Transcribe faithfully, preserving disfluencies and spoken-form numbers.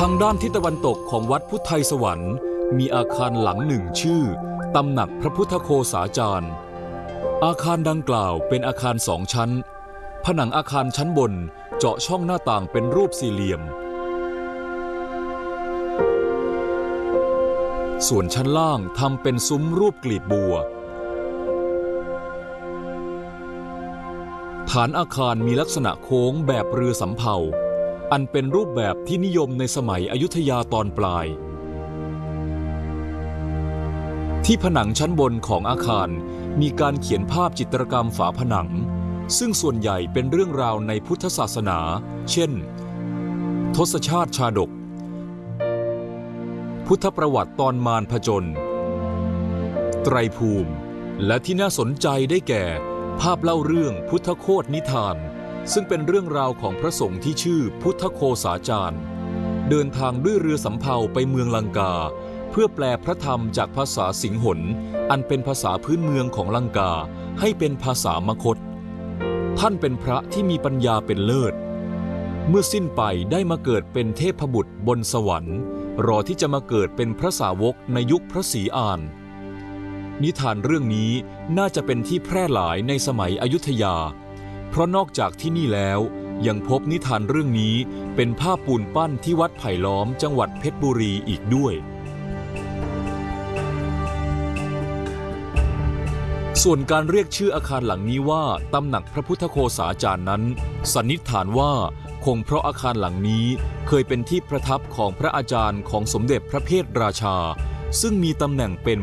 างด้านทิศตะวันตกของวัดพุทธไทยสวรรค์มีอาคารหลังหนึ่งชื่อตำหนักพระพุทธโฆษาจารย์อาคารดังกล่าวเป็นอาคารสองชั้นผนังอาคารชั้นบนเจาะช่องหน้าต่างเป็นรูปสี่เหลี่ยมส่วนชั้นล่างทำเป็นซุ้มรูปกลีบบัวฐานอาคารมีลักษณะโค้งแบบเรือสำเภาอันเป็นรูปแบบที่นิยมในสมัยอยุธยาตอนปลายที่ผนังชั้นบนของอาคารมีการเขียนภาพจิตรกรรมฝาผนังซึ่งส่วนใหญ่เป็นเรื่องราวในพุทธศาสนาเช่นทศชาติชาดกพุทธประวัติตอนมารผจญไตรภูมิและที่น่าสนใจได้แก่ภาพเล่าเรื่องพุทธโคตนิทานซึ่งเป็นเรื่องราวของพระสงฆ์ที่ชื่อพุทธโฆษาจารย์เดินทางด้วยเรือสำเภาไปเมืองลังกาเพื่อแปลพระธรรมจากภาษาสิงหนอันเป็นภาษาพื้นเมืองของลังกาให้เป็นภาษามคธท่านเป็นพระที่มีปัญญาเป็นเลิศเมื่อสิ้นไปได้มาเกิดเป็นเทพบุตรบนสวรรค์รอที่จะมาเกิดเป็นพระสาวกในยุคพระศรีอานนิทานเรื่องนี้น่าจะเป็นที่แพร่หลายในสมัยอยุธยาเพราะนอกจากที่นี่แล้วยังพบนิทานเรื่องนี้เป็นภาพปูนปั้นที่วัดไผ่ล้อมจังหวัดเพชรบุรีอีกด้วยส่วนการเรียกชื่ออาคารหลังนี้ว่าตำหนักพระพุทธโฆษาจารย์นั้นสันนิษฐานว่าคงเพราะอาคารหลังนี้เคยเป็นที่ประทับของพระอาจารย์ของสมเด็จพระเพทราชาซึ่งมีตำแหน่งเป็น